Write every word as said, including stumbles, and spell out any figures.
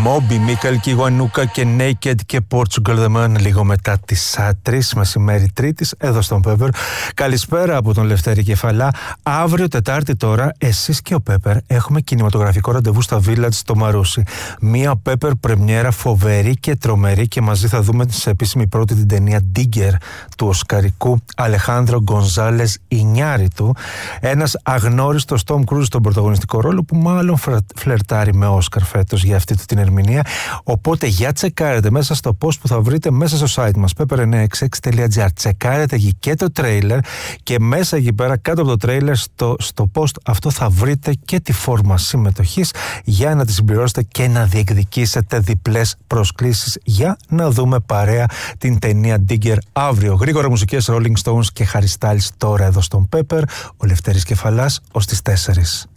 Moby, Μίκελ Κιγουανούκα και Naked και Portugal The Man λίγο μετά τις τρεις μεσημέρι Τρίτης εδώ στον Pepper. Καλησπέρα από τον Λευτέρη Κεφαλά. Αύριο Τετάρτη τώρα εσείς και ο Pepper έχουμε κινηματογραφικό ραντεβού στα Village στο Μαρούσι. Μία Pepper πρεμιέρα φοβερή και τρομερή και μαζί θα δούμε σε επίσημη πρώτη την ταινία Digger του οσκαρικού Αλεχάνδρο Γκονζάλες Ινιάριτου. Ένας αγνώριστος Tom Cruise στον πρωταγωνιστικό ρόλο που μάλλον φλερτάρει με Όσκαρ φέτος για αυτή την ερμηνεία. Οπότε για τσεκάρετε μέσα στο post που θα βρείτε μέσα στο site μας pepper εννιακόσια εξήντα έξι τελεία τζι άρ. Τσεκάρετε εκεί και το τρέιλερ και μέσα εκεί πέρα κάτω από το τρέιλερ στο, στο post αυτό θα βρείτε και τη φόρμα συμμετοχής για να τη συμπληρώσετε και να διεκδικήσετε διπλές προσκλήσεις για να δούμε παρέα την ταινία Digger αύριο. Γρήγορα μουσικές Rolling Stones και Harry Styles τώρα εδώ στον Pepper. Ο Λευτέρης Κεφαλάς ως τις τέσσερις.